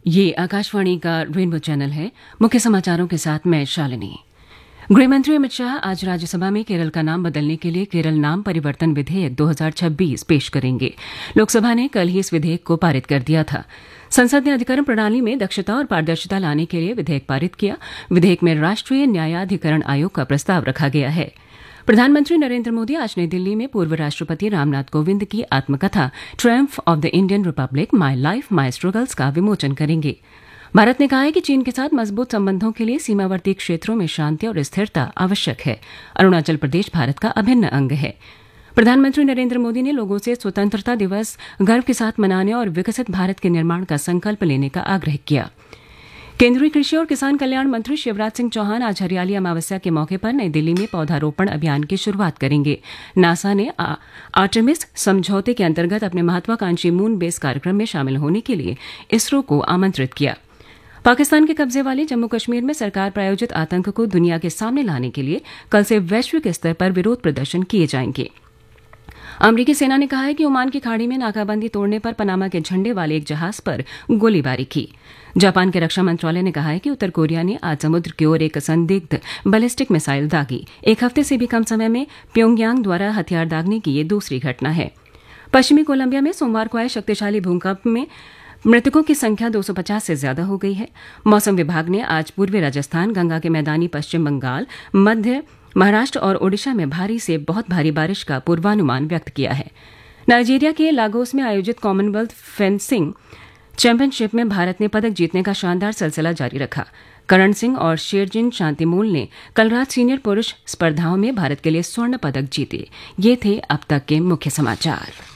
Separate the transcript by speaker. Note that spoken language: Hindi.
Speaker 1: ये आकाशवाणी का रेनबो चैनल है। मुख्य समाचारों के साथ मैं शालिनी। गृहमंत्री अमित शाह आज राज्यसभा में केरल का नाम बदलने के लिए केरल नाम परिवर्तन विधेयक 2026 पेश करेंगे। लोकसभा ने कल ही इस विधेयक को पारित कर दिया था। संसद ने अधिकरण प्रणाली में दक्षता और पारदर्शिता लाने के लिए विधेयक पारित किया। विधेयक में राष्ट्रीय न्यायाधिकरण आयोग का प्रस्ताव रखा गया है। प्रधानमंत्री नरेंद्र मोदी आज नई दिल्ली में पूर्व राष्ट्रपति रामनाथ कोविंद की आत्मकथा Triumph of the Indian Republic my life my struggles का विमोचन करेंगे। भारत ने कहा है कि चीन के साथ मजबूत संबंधों के लिए सीमावर्ती क्षेत्रों में शांति और स्थिरता आवश्यक है। अरुणाचल प्रदेश भारत का अभिन्न अंग है। प्रधानमंत्री नरेंद्र मोदी ने लोगों से स्वतंत्रता दिवस गर्व के साथ मनाने और विकसित भारत के निर्माण का संकल्प लेने का आग्रह किया। केंद्रीय कृषि और किसान कल्याण मंत्री शिवराज सिंह चौहान आज हरियाली अमावस्या के मौके पर नई दिल्ली में पौधारोपण अभियान की शुरुआत करेंगे। नासा ने आर्टेमिस समझौते के अंतर्गत अपने महत्वाकांक्षी मून बेस कार्यक्रम में शामिल होने के लिए इसरो को आमंत्रित किया। पाकिस्तान के कब्जे वाले जम्मू कश्मीर में सरकार प्रायोजित आतंक को दुनिया के सामने लाने के लिए कल से वैश्विक स्तर पर विरोध प्रदर्शन किए जाएंगे। अमरीकी सेना ने कहा है कि ओमान की खाड़ी में नाकाबंदी तोड़ने पर पनामा के झंडे वाले एक जहाज पर गोलीबारी की। जापान के रक्षा मंत्रालय ने कहा है कि उत्तर कोरिया ने आज समुद्र की ओर एक संदिग्ध बैलिस्टिक मिसाइल दागी। एक हफ्ते से भी कम समय में प्योंगयांग द्वारा हथियार दागने की ये दूसरी घटना है। पश्चिमी कोलंबिया में सोमवार को आए शक्तिशाली भूकंप में मृतकों की संख्या 250 से ज्यादा हो गई है। मौसम विभाग ने आज पूर्वी राजस्थान, गंगा के मैदानी पश्चिम बंगाल, मध्य महाराष्ट्र और ओडिशा में भारी से बहुत भारी बारिश का पूर्वानुमान व्यक्त किया है। नाइजीरिया के लागोस में आयोजित कॉमनवेल्थ फेंसिंग चैंपियनशिप में भारत ने पदक जीतने का शानदार सिलसिला जारी रखा। करण सिंह और शेरजिन शांतिमूल ने कल रात सीनियर पुरुष स्पर्धाओं में भारत के लिए स्वर्ण पदक जीते। ये थे अब तक के मुख्य समाचार।